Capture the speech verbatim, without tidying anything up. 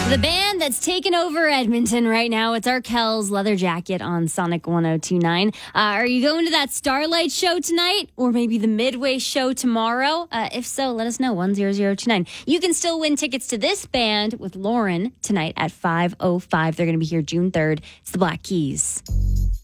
The band that's taken over Edmonton right now, it's Arkells Leather Jacket on Sonic ten twenty-nine. Uh, are you going to that Starlight show tonight or maybe the Midway show tomorrow? Uh, if so, let us know, one zero zero two nine. You can still win tickets to this band with Lauren tonight at five oh five. They're going to be here June third. It's the Black Keys.